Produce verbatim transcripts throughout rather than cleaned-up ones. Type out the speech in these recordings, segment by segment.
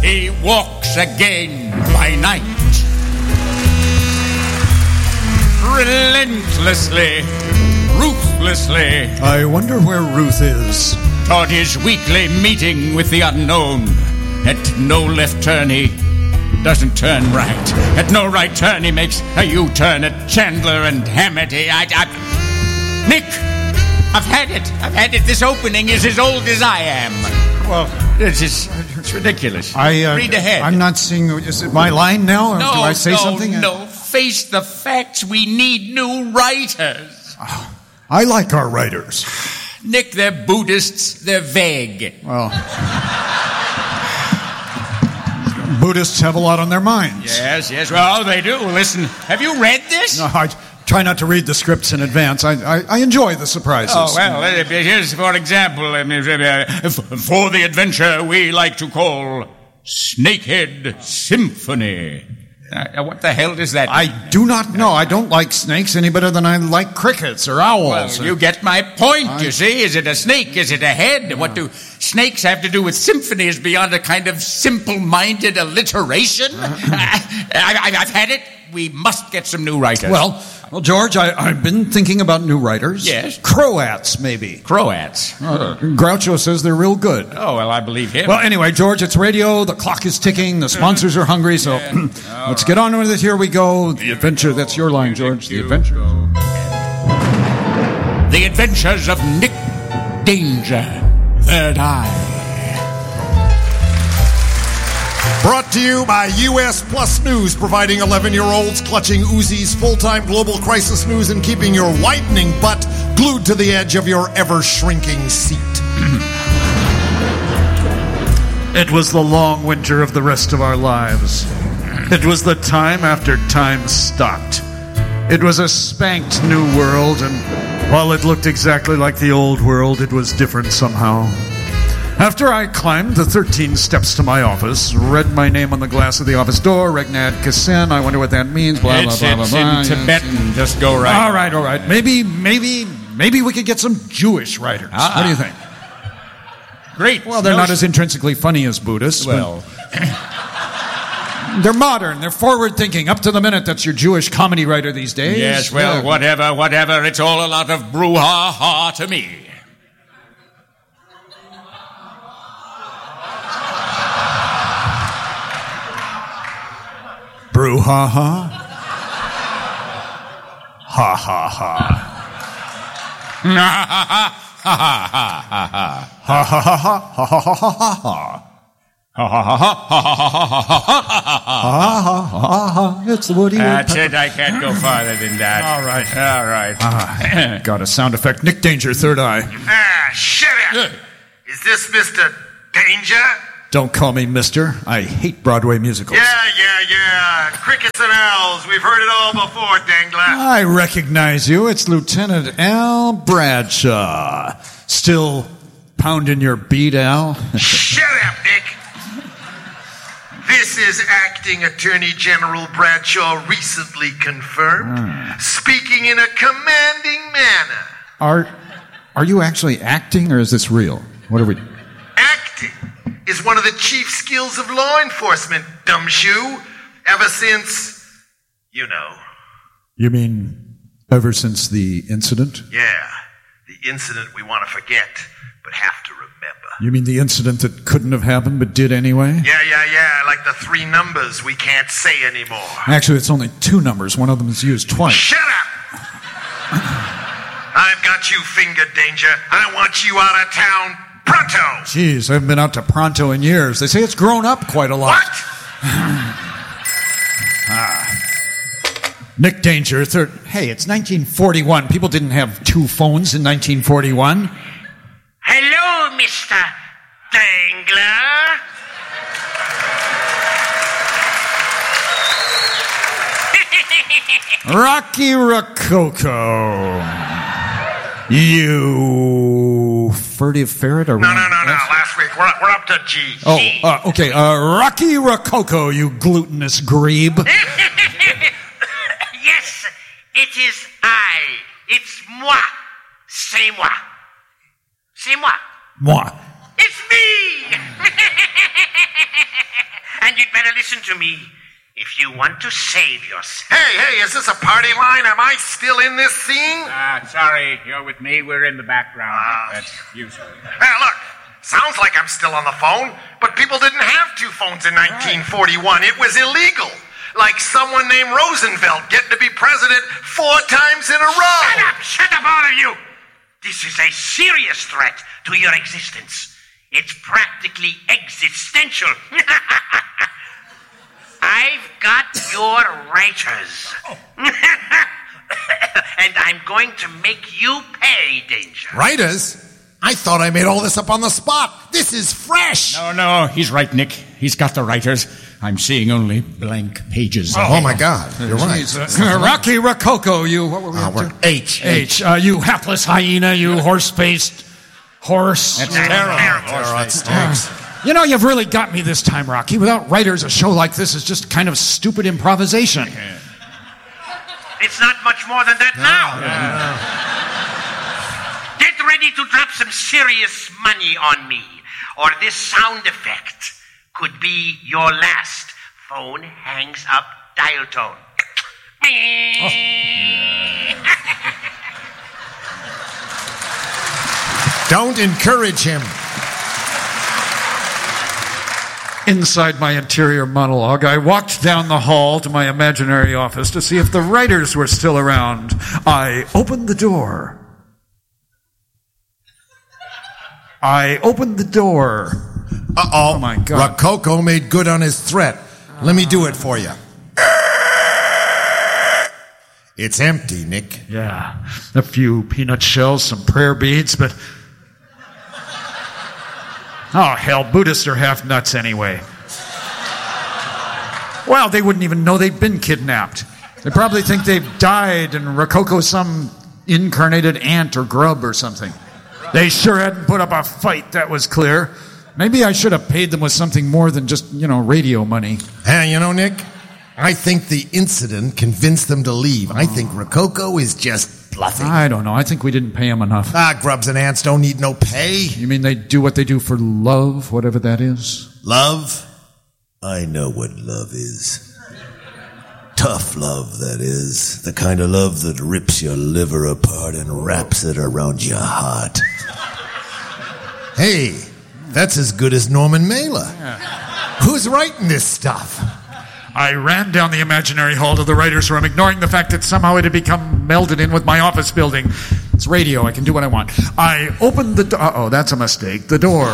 he walks again by night. Relentlessly, ruthlessly. I wonder where Ruth is. Taught his weekly meeting with the unknown. At no left turn, he doesn't turn right. At no right turn, he makes a U-turn at Chandler and Hamity. I, I, Nick, I've had it. I've had it. This opening is as old as I am. Well, this is it's ridiculous. I uh, Read ahead. I'm not seeing. Is it my line now? Or no, do I say no, something? No, face the facts. We need new writers. Oh, I like our writers. Nick, they're Buddhists. They're vague. Well, Buddhists have a lot on their minds. Yes, yes. Well, they do. Listen, have you read this? No, I try not to read the scripts in advance. I, I, I enjoy the surprises. Oh, well, here's, for example, for the adventure we like to call Snakehead Symphony. Uh, what the hell does that mean? I do not know. I don't like snakes any better than I like crickets or owls. Well, you get my point, I... you see. Is it a snake? Is it a head? Yeah. What do snakes have to do with symphonies beyond a kind of simple-minded alliteration? Uh-huh. I, I, I've had it. We must get some new writers. Well, well, George, I, I've been thinking about new writers. Yes? Croats, maybe. Croats? Uh, Groucho says they're real good. Oh, well, I believe him. Well, anyway, George, it's radio. The clock is ticking. The sponsors are hungry, so yeah. let's right. get on with it. Here we go. The adventure. That's your line, George. The adventure. The Adventures of Nick Danger, Third Eye. Brought to you by U S Plus News, providing eleven-year-olds clutching Uzis, full-time global crisis news, and keeping your widening butt glued to the edge of your ever-shrinking seat. It was the long winter of the rest of our lives. It was the time after time stopped. It was a spanked new world, and while it looked exactly like the old world, it was different somehow. After I climbed the thirteen steps to my office, read my name on the glass of the office door, Regnad Kassin, I wonder what that means, blah, it's, blah, blah, it's blah, blah. It's in Tibetan, just go right. All right, all right. Maybe, maybe, maybe we could get some Jewish writers. Ah. What do you think? Great. Well, they're no not as intrinsically funny as Buddhists. Well... They're modern. They're forward-thinking. Up to the minute, that's your Jewish comedy writer these days. Yes, well, yeah. whatever, whatever. It's all a lot of brouhaha to me. Brouhaha? Ha ha ha. Ha ha ha ha ha ha. Ha ha ha ha ha ha ha ha ha. Ha ha ha ha ha ha ha ha ha ha. It's the Woody. That's it. I can't go farther than that. All right. All right. Ah, got a sound effect. Nick Danger, Third Eye. Ah, shut up. Is this Mister Danger? Don't call me mister. I hate Broadway musicals. Yeah, yeah, yeah. Crickets and owls. We've heard it all before, Dangler. I recognize you. It's Lieutenant Al Bradshaw. Still pounding your beat, Al? Shut up, Nick. This is Acting Attorney General Bradshaw, recently confirmed, mm. speaking in a commanding manner. Are, are you actually acting, or is this real? What are we... Acting is one of the chief skills of law enforcement, dumshoe, ever since, you know. You mean ever since the incident? Yeah, the incident we want to forget, but have to remember. You mean the incident that couldn't have happened but did anyway? Yeah, yeah, yeah, like the three numbers we can't say anymore. Actually, it's only two numbers. One of them is used twice. Shut up! I've got you fingered, Danger. I want you out of town pronto! Jeez, I haven't been out to Pronto in years. They say it's grown up quite a lot. What? ah. Nick Danger, third... Hey, it's nineteen forty-one. People didn't have two phones in nineteen forty-one. Hello, Mister Dangler. Rocky Rococo. You furtive ferret or... No, no, no, no. Last week. We're, we're up to G. Oh, uh, okay. Uh, Rocky Rococo, you glutinous grebe. Yes, it is I. It's moi. C'est moi. C'est moi. Moi. It's me. And you'd better listen to me if you want to save yourself. Hey, hey, is this a party line? Am I still in this scene? Ah, uh, sorry, you're with me. We're in the background. Uh, That's usual. Hey, look. Sounds like I'm still on the phone, but people didn't have two phones in nineteen forty-one. Right. It was illegal. Like someone named Roosevelt getting to be president four times in a row. Shut up! Shut up, all of you! This is a serious threat to your existence. It's practically existential. I've got your writers. Oh. And I'm going to make you pay, Danger. Writers? I thought I made all this up on the spot. This is fresh. No, no, he's right, Nick. He's got the writers. I'm seeing only blank pages. Oh, oh my God. You're right. Uh, Rocky Rococo, you... What were we uh, up we're to? H. H. Uh, you hapless hyena, you horse-faced horse. That's That's terrible. terrible. Horse uh, you know, you've really got me this time, Rocky. Without writers, a show like this is just kind of stupid improvisation. It's not much more than that no, now. No. Get ready to drop some serious money on me, or this sound effect could be your last phone hangs up dial tone. Oh. Don't encourage him. Inside my interior monologue, I walked down the hall to my imaginary office to see if the writers were still around. I opened the door. I opened the door. Uh-oh. Oh, my God. Rococo made good on his threat. Let me do it for you. It's empty, Nick. Yeah, a few peanut shells, some prayer beads, but... Oh, hell, Buddhists are half nuts anyway. Well, they wouldn't even know they'd been kidnapped. They probably think they've died and Rococo's some incarnated ant or grub or something. They sure hadn't put up a fight, that was clear. Maybe I should have paid them with something more than just, you know, radio money. Hey, you know, Nick, I think the incident convinced them to leave. I think Rococo is just bluffing. I don't know. I think we didn't pay them enough. Ah, grubs and ants don't need no pay. You mean they do what they do for love, whatever that is? Love? I know what love is. Tough love, that is. The kind of love that rips your liver apart and wraps it around your heart. Hey, that's as good as Norman Mailer. Yeah. Who's writing this stuff? I ran down the imaginary hall to the writer's room, ignoring the fact that somehow it had become melded in with my office building. It's radio. I can do what I want. I opened the door. Uh-oh, that's a mistake. The door.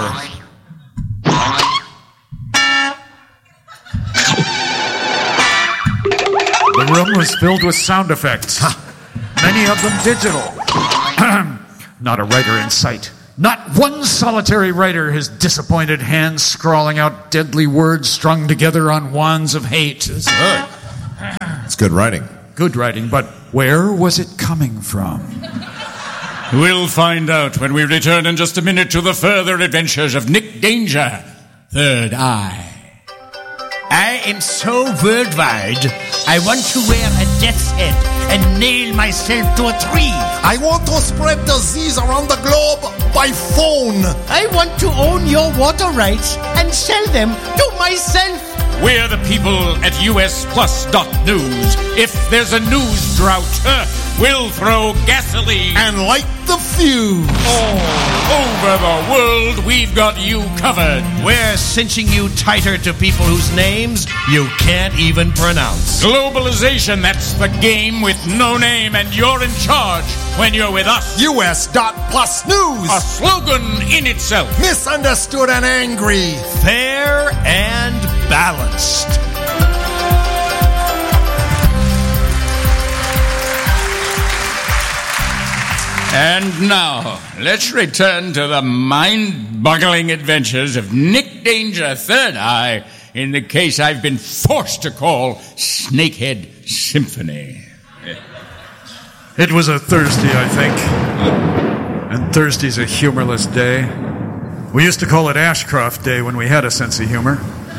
The room was filled with sound effects. Many of them digital. Not a writer in sight. Not one solitary writer, his disappointed hands scrawling out deadly words strung together on wands of hate. It's good. It's good writing. Good writing, but where was it coming from? We'll find out when we return in just a minute to the further adventures of Nick Danger, Third Eye. I am so worldwide, I want to wear a death's head and nail myself to a tree. I want to spread disease around the globe by phone. I want to own your water rights and sell them to myself. We're the people at U S Plus dot news. If there's a news drought, uh, we'll throw gasoline and light the fuse. All over the world, we've got you covered. We're cinching you tighter to people whose names you can't even pronounce. Globalization, that's the game with no name, and you're in charge when you're with us. U S Plus News. A slogan in itself. Misunderstood and angry. Fair and balanced. And now, let's return to the mind-boggling adventures of Nick Danger, Third Eye, in the case I've been forced to call Snakehead Symphony. It was a Thursday, I think. And Thursday's a humorless day. We used to call it Ashcroft Day when we had a sense of humor.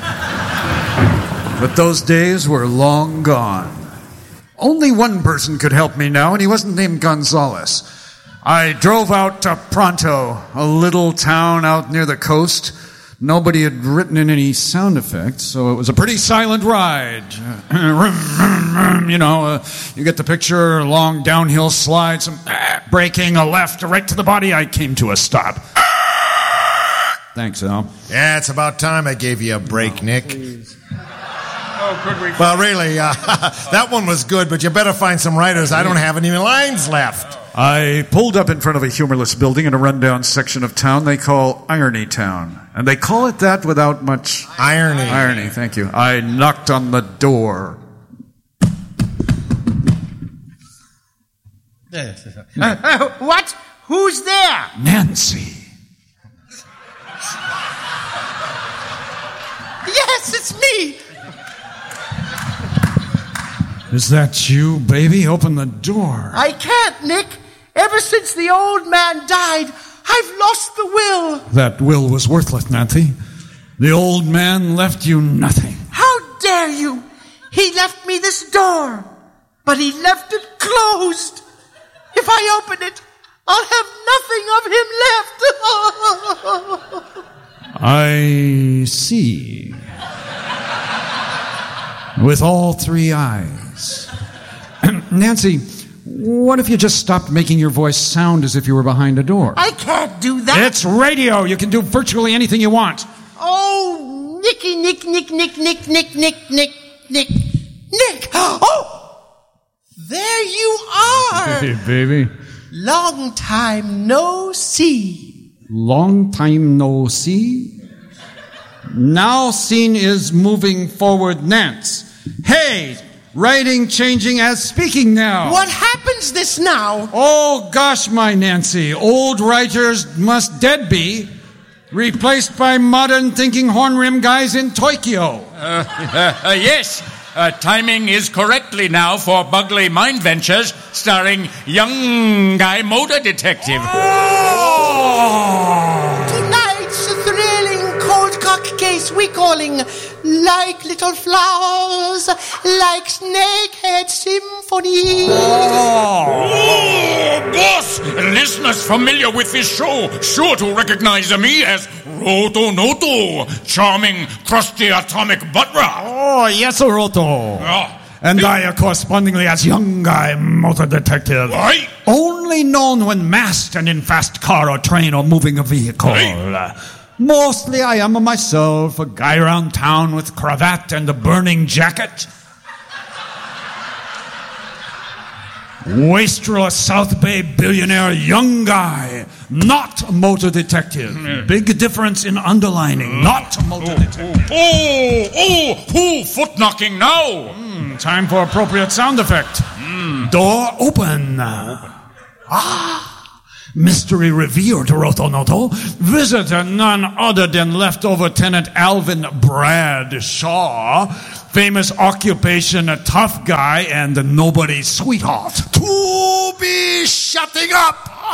But those days were long gone. Only one person could help me now, and he wasn't named Gonzalez. I drove out to Pronto, a little town out near the coast. Nobody had written in any sound effects, so it was a pretty silent ride. You know, uh, you get the picture, a long downhill slide, some uh, braking, a left, a right to the body. I came to a stop. Thanks, Al. Yeah, it's about time I gave you a break, oh, Nick. Please. Oh, could we... Well, really, uh, that one was good, but you better find some writers. I don't have any lines left. I pulled up in front of a humorless building in a rundown section of town they call Irony Town. And they call it that without much... Irony. Irony, thank you. I knocked on the door. Uh, what? Who's there? Nancy. Yes, it's me. Is that you, baby? Open the door. I can't, Nick. Ever since the old man died, I've lost the will. That will was worthless, Nancy. The old man left you nothing. How dare you? He left me this door, but he left it closed. If I open it, I'll have nothing of him left. I see. With all three eyes. Nancy, what if you just stopped making your voice sound as if you were behind a door? I can't do that. It's radio. You can do virtually anything you want. Oh, Nicky, Nick, Nick, Nick, Nick, Nick, Nick, Nick, Nick, Nick. Oh, there you are. Hey, baby. Long time no see. Long time no see? Now scene is moving forward, Nance. Hey, writing changing as speaking now. What happens this now? Oh, gosh, my Nancy. Old writers must dead be, replaced by modern thinking horn-rim guys in Tokyo. Uh, uh, uh, yes, uh, timing is correctly now for Bugley Mind Ventures, starring Young Guy Motor Detective. Oh! Tonight's thrilling cold cock case we calling Like Little Flowers, Like Snakehead Symphony. Oh, boss! Listeners familiar with this show sure to recognize me as Roto Noto, charming, crusty atomic butler. Oh, yes, Roto. Oh. And I, uh, correspondingly, as Young Guy Motor Detective. Aye. Only known when masked and in fast car or train or moving a vehicle. Uh, mostly I am myself, a guy around town with cravat and a burning jacket. Wastrel, South Bay billionaire, young guy, not a motor detective. Mm. Big difference in underlining, mm. not a motor oh, detective. Oh, oh, oh, foot knocking now. Mm, time for appropriate sound effect. Mm. Door open. open. Ah. Mystery revealed, Rotonoto. Visitor none other than leftover Tenant Alvin Bradshaw. Famous occupation, a tough guy and a nobody's sweetheart. To be shutting up.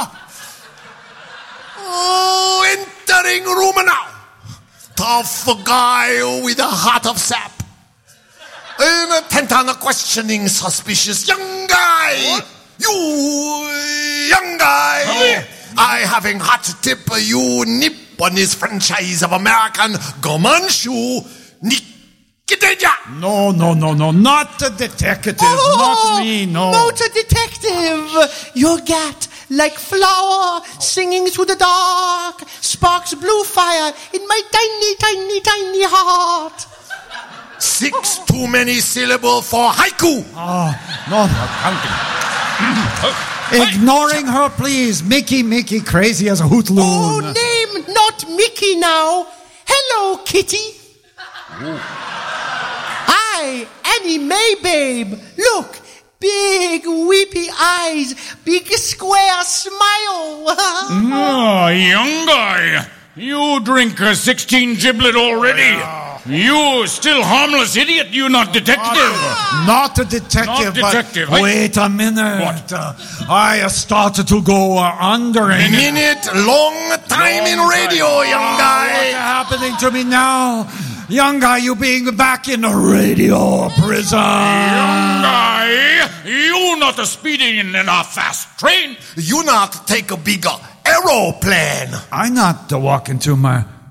Oh, entering room now. Tough guy with a heart of sap. Intent on questioning suspicious young guy. What? You young guy, oh. I having hot tip you nip on this franchise of American Gomanshu Nikiteja. No, no, no, no, not a detective, oh, not me, no. Motor detective, your gat like flower singing through the dark, sparks blue fire in my tiny, tiny, tiny heart. Six too many syllable for haiku. Oh, no, not counting. Ignoring her, please. Mickey, Mickey, crazy as a hoot loon. Oh, name not Mickey now. Hello, Kitty. Ooh. Hi, Annie Mae, babe. Look, big weepy eyes, big square smile. Oh, young guy. You drink a sixteen giblet already. Oh. You still harmless idiot. You not detective. Ah. Not a detective. Not detective. But wait a minute. What? Uh, I started to go uh, under. A minute, long time long in radio, time. young guy. Oh, what's happening to me now? Young guy, you being back in the radio prison. Young guy, you not a speeding in a fast train. You not take a bigger aeroplane. I not uh, walk into my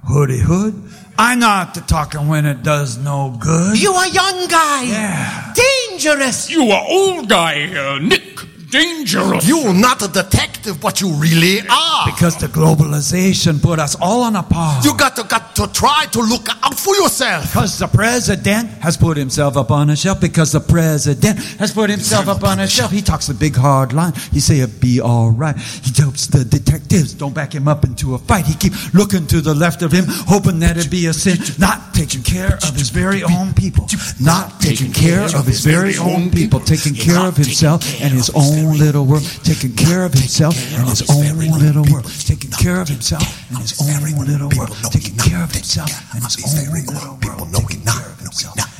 Hoody hood. I not the talking when it does no good. You are young guy. Yeah. Dangerous. You are old guy, uh, Nick. Dangerous. You're not a detective, but you really are. Because the globalization put us all on a par. You got to got to try to look out for yourself. Because the president has put himself up on a shelf. Because the president has put himself up on a shelf. He talks a big hard line. He say it be all right. He helps the detectives don't back him up into a fight. He keep looking to the left of him, hoping that it be a sin. Not taking care of his very own people. Not taking care of his very own people. Taking care of himself and his own little world, taking care of himself and his own little world, taking care of himself and his own little world, taking care of himself and his own little world, taking care of himself.